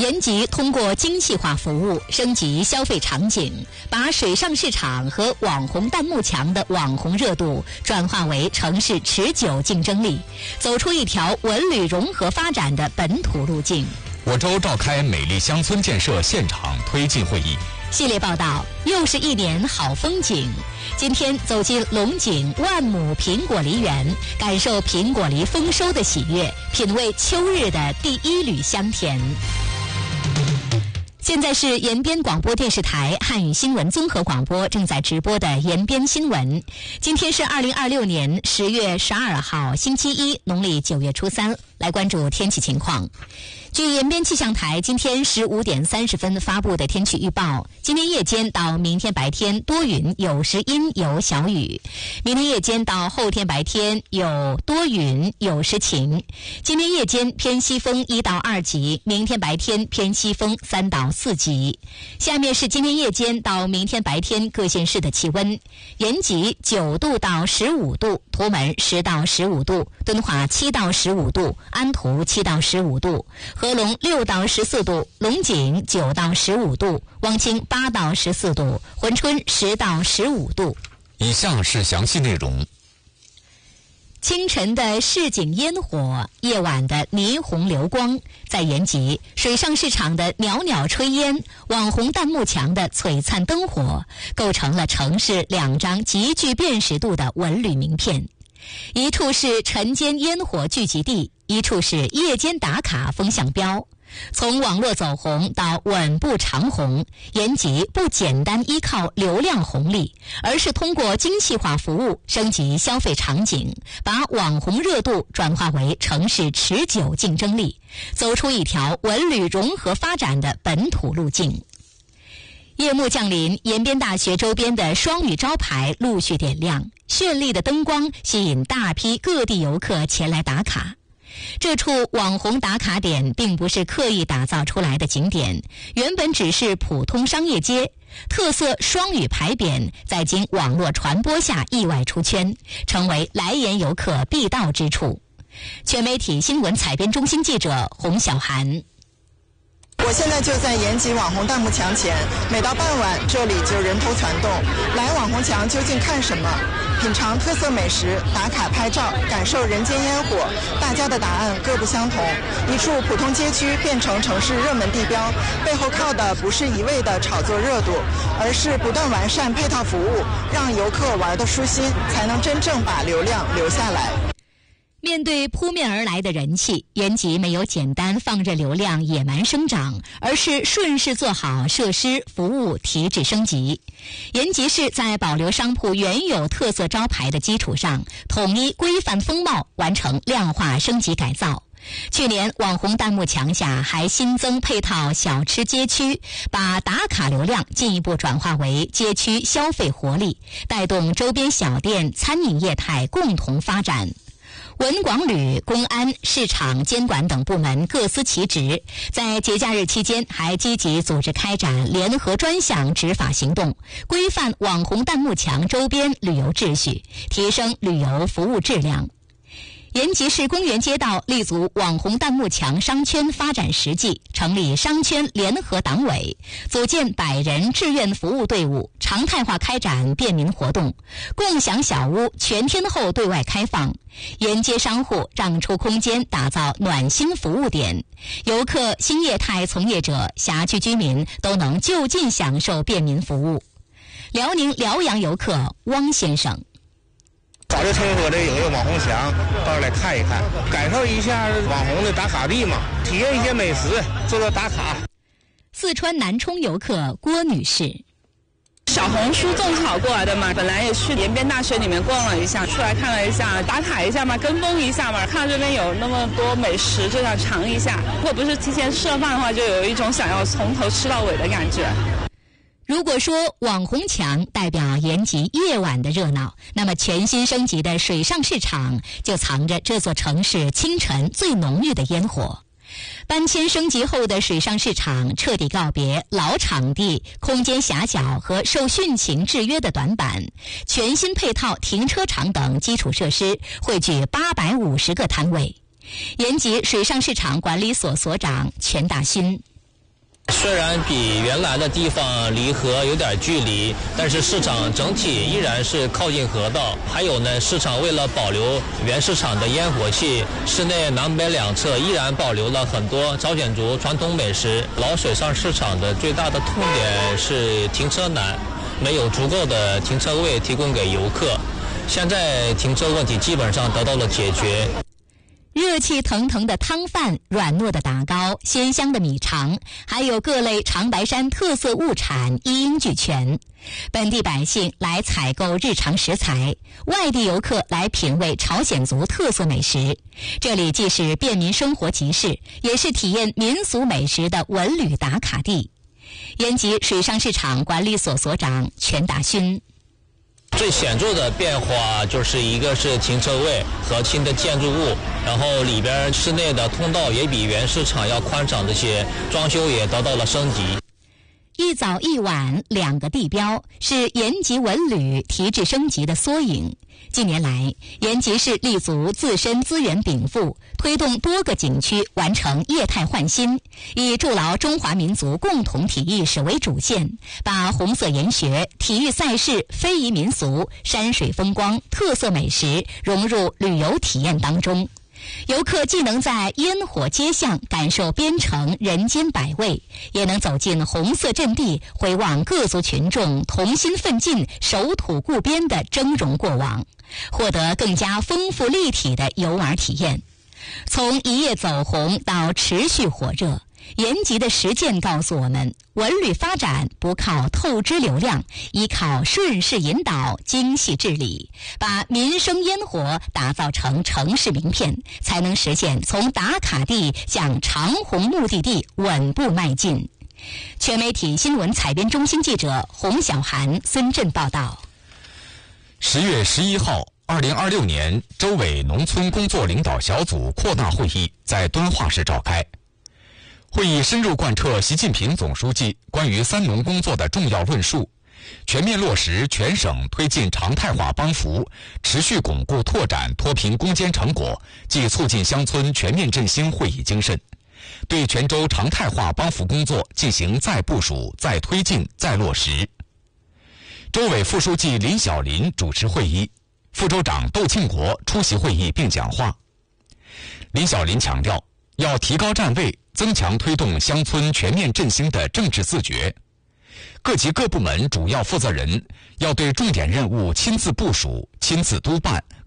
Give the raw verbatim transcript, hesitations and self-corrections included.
延吉通过精细化服务升级消费场景，把水上市场和网红弹幕墙的网红热度转化为城市持久竞争力，走出一条文旅融合发展的本土路径。 我州召开美丽乡村建设现场推进会议。 系列报道，又是一年好风景。今天走进龙井万亩苹果梨园，感受苹果梨丰收的喜悦，品味秋日的第一缕香甜。现在是延边广播电视台汉语新闻综合广播正在直播的延边新闻。今天是二零二六年十月十二号星期一，农历九月初三。来关注天气情况。据延边气象台今天十五点三十分发布的天气预报，今天夜间到明天白天多云，有时阴有小雨；明天夜间到后天白天有多云，有时晴。今天夜间偏西风一到二级，明天白天偏西风三到四级。下面是今天夜间到明天白天各县市的气温：延吉九度到十五度，图门十到十五度，敦化七到十五度，安图七到十五度，合龙六到十四度，龙井九到十五度，汪清八到十四度，珲春十到十五度。 以下是详细内容。 清晨的市井烟火，夜晚的霓虹流光，在延吉水上市场的袅袅炊烟，网红弹幕墙的璀璨灯火，构成了城市两张极具辨识度的文旅名片。一处是晨间烟火聚集地，一处是夜间打卡风向标。从网络走红到稳步长红，延吉不简单依靠流量红利，而是通过精细化服务升级消费场景，把网红热度转化为城市持久竞争力，走出一条文旅融合发展的本土路径。夜幕降临，延边大学周边的双语招牌陆续点亮，绚丽的灯光吸引大批各地游客前来打卡。这处网红打卡点并不是刻意打造出来的景点，原本只是普通商业街，特色双语牌匾在经网络传播下意外出圈，成为来延游客必到之处。全媒体新闻采编中心记者洪小涵。 我现在就在延吉网红弹幕墙前，每到傍晚这里就人头攒动。来网红墙究竟看什么？品尝特色美食，打卡拍照，感受人间烟火，大家的答案各不相同。一处普通街区变成城市热门地标，背后靠的不是一味的炒作热度，而是不断完善配套服务，让游客玩得舒心，才能真正把流量留下来。 面对扑面而来的人气，延吉没有简单放任流量野蛮生长，而是顺势做好设施服务提质升级。延吉市在保留商铺原有特色招牌的基础上，统一规范风貌，完成量化升级改造。去年网红弹幕墙下还新增配套小吃街区，把打卡流量进一步转化为街区消费活力，带动周边小店餐饮业态共同发展。文广旅、公安、市场监管等部门各司其职，在节假日期间还积极组织开展联合专项执法行动，规范网红弹幕墙周边旅游秩序，提升旅游服务质量。延吉市公园街道立足网红弹幕墙商圈发展实际，成立商圈联合党委，组建百人志愿服务队伍，常态化开展便民活动，共享小屋全天候对外开放，沿街商户让出空间打造暖心服务点，游客、新业态从业者、辖区居民都能就近享受便民服务。辽宁辽阳游客汪先生， 早就听说这有个网红墙，到这来看一看，感受一下网红的打卡地嘛，体验一些美食，做做打卡。 四川南充游客郭女士， 小红书种草过来的嘛，本来也去延边大学里面逛了一下，出来看了一下，打卡一下嘛，跟风一下嘛，看到这边有那么多美食，就想尝一下。如果不是提前吃了饭的话，就有一种想要从头吃到尾的感觉。 如果说网红墙代表延吉夜晚的热闹，那么全新升级的水上市场就藏着这座城市清晨最浓郁的烟火。搬迁升级后的水上市场彻底告别老场地空间狭小和受汛情制约的短板，全新配套停车场等基础设施，汇聚八百五十个摊位。延吉水上市场管理所所长全大勋， 虽然比原来的地方离河有点距离，但是市场整体依然是靠近河道。还有呢，市场为了保留原市场的烟火气，市内南北两侧依然保留了很多朝鲜族传统美食。老水上市场的最大的痛点是停车难，没有足够的停车位提供给游客。现在停车问题基本上得到了解决。 热气腾腾的汤饭、软糯的打糕、鲜香的米肠，还有各类长白山特色物产一应俱全。本地百姓来采购日常食材，外地游客来品味朝鲜族特色美食。这里既是便民生活集市，也是体验民俗美食的文旅打卡地。延吉水上市场管理所所长全达勋。 最显著的变化就是一个是停车位和新的建筑物，然后里边室内的通道也比原市场要宽敞这些，装修也得到了升级。 一早一晚两个地标是延吉文旅提质升级的缩影。近年来，延吉市立足自身资源禀赋，推动多个景区完成业态换新，以筑牢中华民族共同体意识为主线，把红色研学、体育赛事、非遗民俗、山水风光、特色美食融入旅游体验当中。游客既能在烟火街巷感受边城人间百味，也能走进红色阵地，回望各族群众同心奋进、守土固边的峥嵘过往，获得更加丰富立体的游玩体验。从一夜走红到持续火热，延吉的实践告诉我们，文旅发展不靠透支流量，依靠顺势引导、精细治理，把民生烟火打造成城市名片，才能实现从打卡地向长虹目的地稳步迈进。全媒体新闻采编中心记者洪小涵、孙振报道。 十月十一号，二零二六年州委农村工作领导小组扩大会议在敦化市召开。会议深入贯彻习近平总书记关于三农工作的重要论述，全面落实全省推进常态化帮扶，持续巩固拓展脱贫攻坚成果及促进乡村全面振兴会议精神，对全州常态化帮扶工作进行再部署、再推进、再落实。州委副书记林小林主持会议，副州长窦庆国出席会议并讲话。林小林强调，要提高站位，增强推动乡村全面振兴的政治自觉。各级各部门主要负责人要对重点任务亲自部署、亲自督办，